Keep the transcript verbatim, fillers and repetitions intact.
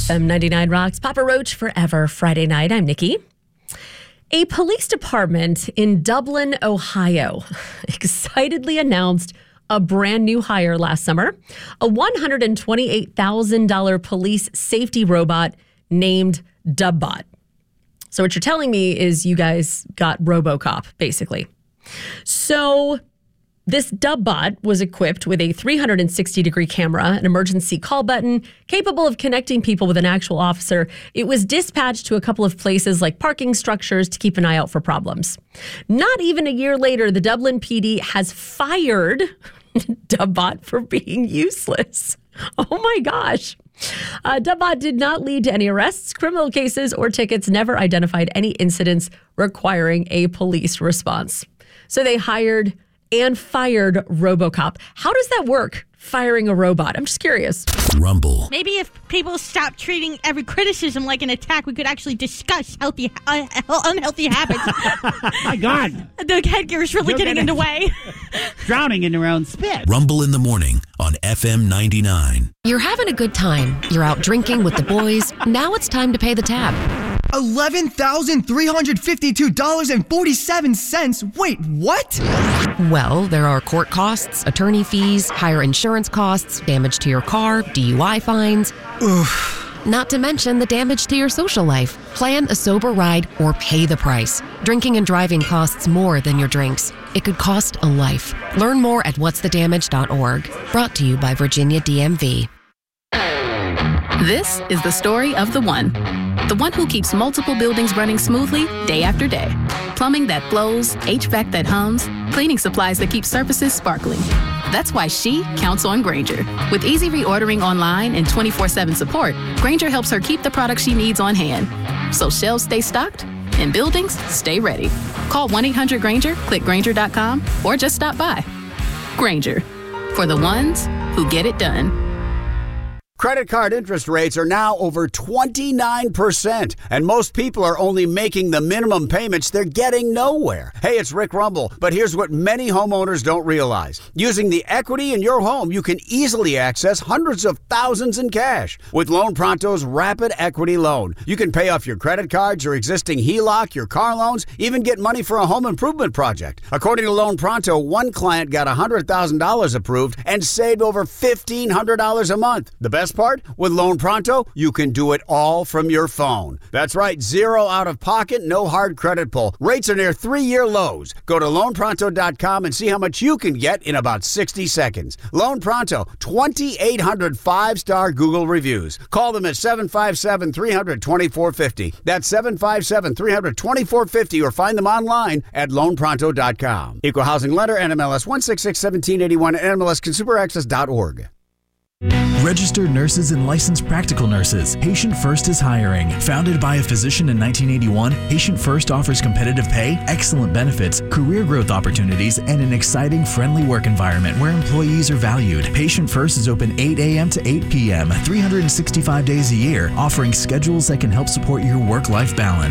F M ninety-nine rocks. Papa Roach forever. Friday night. I'm Nikki. A police department in Dublin, Ohio, excitedly announced a brand new hire last summer, a one hundred twenty-eight thousand dollars police safety robot named Dubbot. So what you're telling me is you guys got RoboCop, basically. So this Dubbot was equipped with a three hundred sixty degree camera, an emergency call button, capable of connecting people with an actual officer. It was dispatched to a couple of places like parking structures to keep an eye out for problems. Not even a year later, the Dublin P D has fired Dubbot for being useless. Oh my gosh. Uh, Dubbot did not lead to any arrests, criminal cases, or tickets, never identified any incidents requiring a police response. So they hired and fired RoboCop. How does that work, firing a robot? I'm just curious. Rumble. Maybe if people stop treating every criticism like an attack, we could actually discuss healthy, uh, unhealthy habits. My God. The headgear's really You're getting in gonna- the way. Drowning in their own spit. Rumble in the morning on F M ninety-nine. You're having a good time. You're out drinking with the boys. Now it's time to pay the tab. eleven thousand three hundred fifty-two dollars and forty-seven cents. Wait, what? Well, there are court costs, attorney fees, higher insurance costs, damage to your car, D U I fines. Oof. Not to mention the damage to your social life. Plan a sober ride or pay the price. Drinking and driving costs more than your drinks. It could cost a life. Learn more at whats the damage dot org. Brought to you by Virginia D M V. This is the story of the one. The one who keeps multiple buildings running smoothly day after day. Plumbing that flows, H V A C that hums, cleaning supplies that keep surfaces sparkling. That's why she counts on Grainger. With easy reordering online and twenty-four seven support, Grainger helps her keep the products she needs on hand. So shelves stay stocked and buildings stay ready. Call one eight hundred Grainger, click Grainger dot com, or just stop by. Grainger, for the ones who get it done. Credit card interest rates are now over twenty-nine percent, and most people are only making the minimum payments. They're getting nowhere. Hey, it's Rick Rumble, but here's what many homeowners don't realize. Using the equity in your home, you can easily access hundreds of thousands in cash. With Loan Pronto's Rapid Equity Loan, you can pay off your credit cards, your existing H E L O C, your car loans, even get money for a home improvement project. According to Loan Pronto, one client got one hundred thousand dollars approved and saved over fifteen hundred dollars a month. The best part? With Loan Pronto, you can do it all from your phone. That's right, zero out of pocket, no hard credit pull. Rates are near three-year lows. Go to loan pronto dot com and see how much you can get in about sixty seconds. Loan Pronto, twenty-eight hundred five-star Google reviews. Call them at seven five seven, three hundred, twenty-four fifty. That's seven five seven, three hundred, twenty-four fifty, or find them online at loan pronto dot com. Equal Housing Lender, N M L S one six six, one seven eight one, N M L S consumer access dot org. Registered nurses and licensed practical nurses. Patient First is hiring. Founded by a physician in nineteen eighty-one, Patient First offers competitive pay, excellent benefits, career growth opportunities, and an exciting, friendly work environment where employees are valued. Patient First is open eight a.m. to eight p.m., three hundred sixty-five days a year, offering schedules that can help support your work-life balance.